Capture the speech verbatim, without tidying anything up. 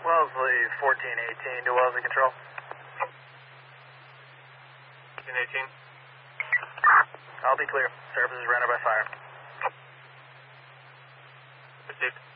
Wellesley fourteen eighteen to Wellesley Control. fourteen eighteen. I'll be clear. Service is rendered by fire. Received.